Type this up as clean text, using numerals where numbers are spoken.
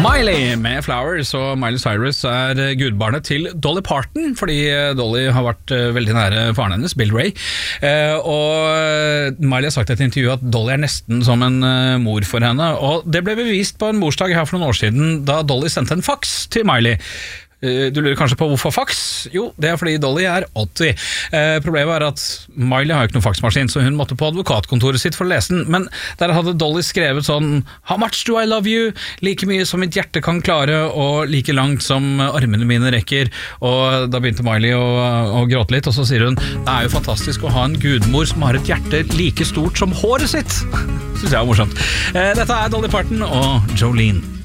Miley med Flowers, og Miley Cyrus gudbarnet til Dolly Parton, fordi Dolly har vært veldig nære faren hennes, Bill Ray. Og Miley har sagt i et intervju at Dolly nesten som en mor for henne, og det ble bevist på en morsdag her for noen år siden, da Dolly sendte en fax til Miley. Du lurer kanskje på hvorfor fax? Jo, det fordi Dolly 80. Problemet at Miley har ikke noen faxmaskin, så hun måtte på advokatkontoret sitt for å lese den. Men der hadde Dolly skrevet sånn: How much do I love you? Like mye som mitt hjerte kan klare, og like langt som armene mine rekker. Og da begynte Miley å gråte litt, og så sier hun: det jo fantastisk å ha en gudmor som har et hjerte like stort som håret sitt. Synes jeg morsomt. Dette Dolly Parton og Jolene.